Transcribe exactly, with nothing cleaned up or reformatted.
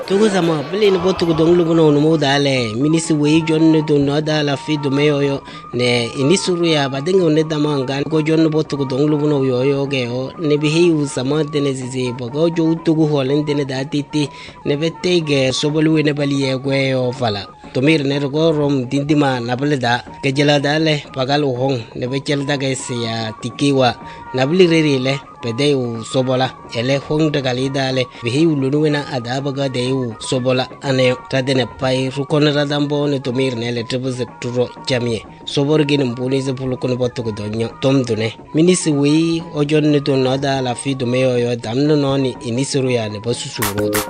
Tugu sama beli ni botu ku dong lubu no mo dale minisi wei jon ne do no dala fi do me yo ne inisuru ya badengo ne damanga ko jon botu ku dong lubu no yo yo ge o ne bi hi sama de ne zizi bogo jo tugu holen de ne da titi ne bette ge sobolu ne bali ye gwe yo fala tomir ne go rom dindima nableda ke jela dale pagal hong ne be chel da ge se ya tikiwa nabli rere le pede u sobola ele hong de gali dale bi hi ulunu na adaba ga de u sobola ane tadene pai rukon radambo ne tomir ne le trebze turo jamie sobor gin mbuni ze pulukon botu ko donyo tom dune minisi wi ojon ne to nada la fi do me yo damno noni inisuru ya ne bosu suru